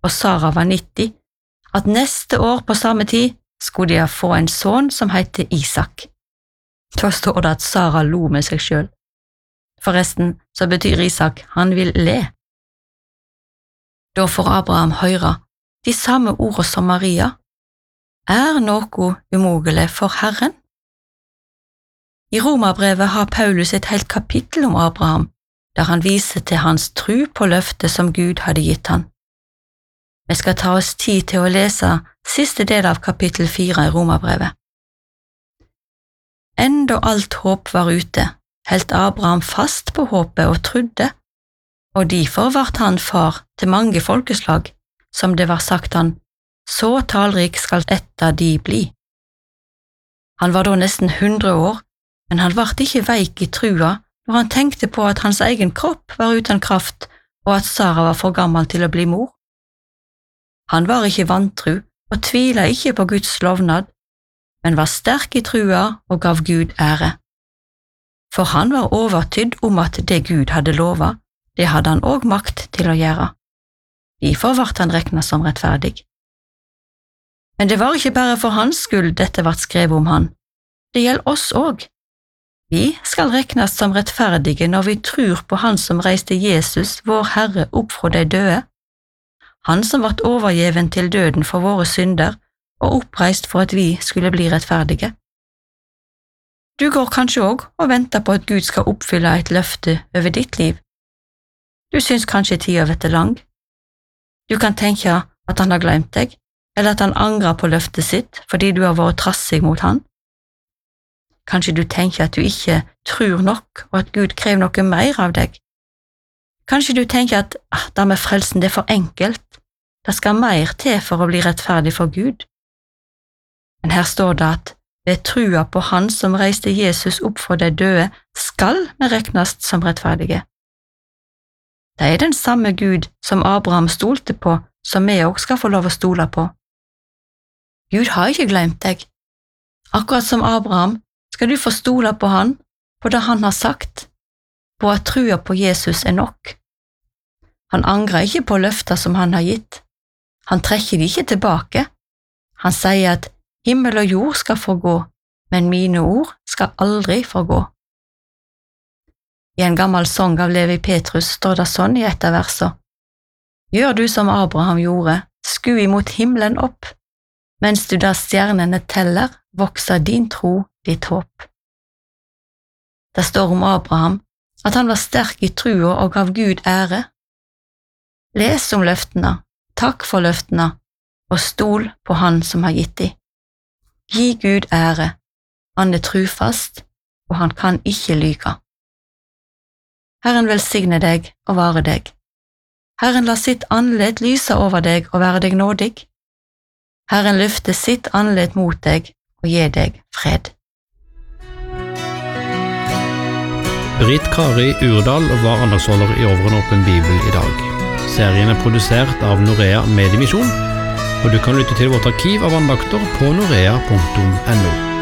og Sara var 90, at neste år på samme tid skulle de få en sønn som heter Isak. Da står det at Sara lo med seg selv. Forresten så betyr Isak han vil le. Da får Abraham høre de samme ordene som Maria. Noe umulig for Herren? I Romerbrevet har Paulus et helt kapittel om Abraham, der han viser til hans tro på løftet som Gud hadde gitt han. Vi skal ta oss tid til å lese siste del av kapittel 4 i Romerbrevet. Enda alt håp var ute, helt Abraham fast på håpet og trodde, og derfor vart han far til mange folkeslag, som det var sagt han, så talrik skal etta de bli. Han var da nesten 100 år, men han vart ikke veik i trua når han tenkte på at hans egen kropp var uten kraft og at Sara var for gammel til å bli mor. Han var ikke vantru og tvila ikke på Guds lovnad, men var sterk i trua og gav Gud ære. For han var overtydd om at det Gud hadde lova, det hadde han også makt til å gjøre. Derfor vart han regnet som rettferdig. Men det var ikke bare for hans skyld dette vart skrevet om han. Det gjelder oss også. Vi skal regnes som rettferdige når vi tror på han som reiste Jesus, vår Herre, opp fra de døde. Han som vart overgjeven til døden for våre synder og oppreist for at vi skulle bli rettferdige. Du går kanskje også og venter på at Gud skal oppfylle et løfte over ditt liv. Du syns kanskje tida vet lang. Du kan tenke at han har glemt deg, eller at han angrer på løftet sitt fordi du har vært trassig mot han. Kanskje du tenker at du ikke tror nok, og at Gud krever noe mer av deg. Kanskje du tenker at det med frelsen det er for enkelt, det skal mer til for å bli rettferdig for Gud. Men her står det at ved trua på han som reiste Jesus opp fra de døde, skal vi regnes som rettferdige. Det er den samme Gud som Abraham stolte på, som vi også skal få lov å stole på. Gud har ikke glemt deg. Akkurat som Abraham skal du få stole på han, på det han har sagt, på at trua på Jesus er nok. Han angrer ikke på løfter som han har gitt. Han trekker de ikke tilbake. Han sier at himmel og jord skal forgå, men mine ord skal aldri forgå. I en gammel sang av Levi Petrus står det sånn i et av versene. Gjør du som Abraham gjorde, sku imot himmelen opp. Mens du der stjernene teller, vokser din tro, ditt håp. Det står om Abraham at han var sterk i trua og gav Gud ære. Les om løftene, takk for løftene, og stol på han som har gitt de. Gi Gud ære, han er trufast, og han kan ikke lyge. Herren velsigne deg og vare deg. Herren la sitt andlet lyse over deg og være deg nådig. Herren løfte sitt andlet mot deg og gi deg fred. Britt Kari Urdal var andagsholder i Over en åpen bibel i dag. Serien er produsert av Norea Mediemisjon, og du kan lytte til vårt arkiv av andakter på norea.no.